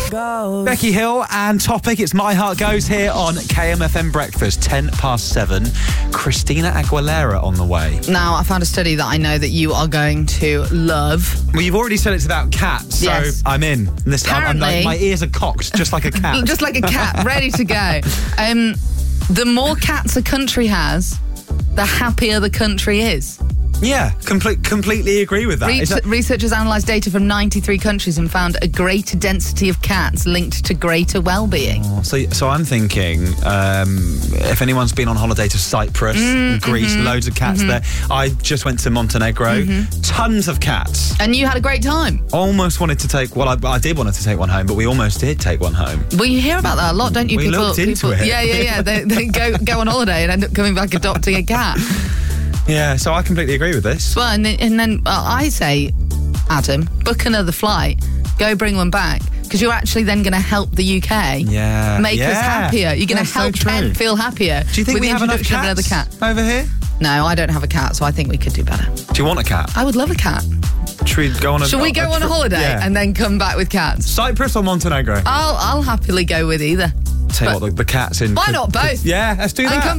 goes. Becky Hill and Topic. It's My Heart Goes here on KMFM Breakfast, 7:10. Christina Aguilera on the way. Now, I found a study that I know that you are going to love. Well, you've already said it's about cats, so Yes. I'm in. This time, Apparently- my ears are cocked, just like a cat. Just like a cat, ready to go. The more cats a country has, the happier the country is. Yeah, completely agree with that. Is that- Researchers analysed data from 93 countries and found a greater density of cats linked to greater well-being. So I'm thinking, if anyone's been on holiday to Cyprus, Greece, loads of cats there. I just went to Montenegro, tons of cats. And you had a great time. Almost wanted to take, I did want to take one home, but we almost did take one home. Well, you hear about that a lot, don't you? We looked into it. Yeah. They go on holiday and end up coming back adopting a cat. Yeah, so I completely agree with this. Well, and then I say, Adam, book another flight, go bring one back, because you're actually then going to help the UK make us happier. You're going to help Kent feel happier. Do you think with we the have enough introduction of cats another cat? over here? No, I don't have a cat, so I think we could do better. Do you want a cat? I would love a cat. Should we go on a Shall we go on a holiday and then come back with cats? Cyprus or Montenegro? I'll happily go with either. Tell you what, the cats in... Why not both? Yeah, let's do that. And come